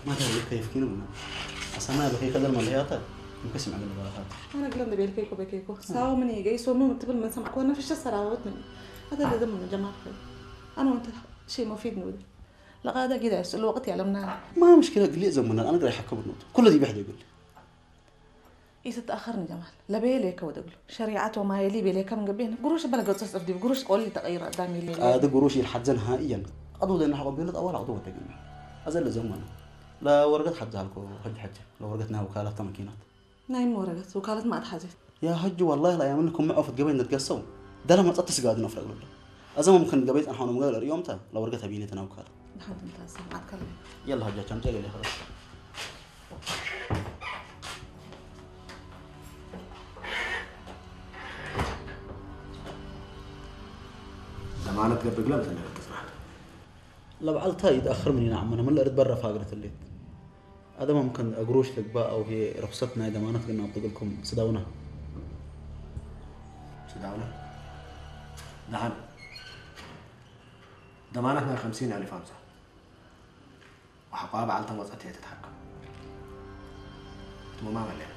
ما تدري كيف كينونا أصلا بكي كذا الملياتة مكسم على البراهات أنا قلنا بيلكيكو بكيكو ساو مني جاي سو مو متقبل من سمعك وأنا فيش السراوات مني هذا اللي ضمن جماعة أنا وأنت شيء مفيد نود لقاعدة كده الوقت يعلمنا ما مشكلة قلي زمنا أنا قاعد أحكي بالنوت كل ذي بحد يقول إذا تأخرني جمال لا بيلك ودقل شريعته ما يلي بيلك من قبلنا قروش بلا قصص أفدي قروش قولي تغير قدامي اللي هذا قروشي الحد نهائيا أضو ذي نحو بيلد أول عضو تجمع أزل زمنا لا ورقة حد زالكو حج لو ورقتنا وكالة تمكينات نايم ورقة وكالة ما أتحاجت يا حج والله لا يمنكم معه في قبل نتقسوا ده لما تقص قاعد نفرق له أزم ممكن قبيت أنا حنا مقابل اليوم تا لو ورقتها بيني تناوكال الحمد لله سمعت كلامك يلا هجا كم تيجي لي خلاص زمانك قبل قلبت اللي تسمح لا بعلتها يتأخر مني نعم أنا من أرد برا فاقرة الليل هذا ممكن أقروش لك بقى أو هي رخصتنا إذا ما نتقلنا أبطق لكم صداونا نعم ضمانتنا 50,000 أمسة وحقها بعلتها وصلت هي تتحكم ثم ما ملينا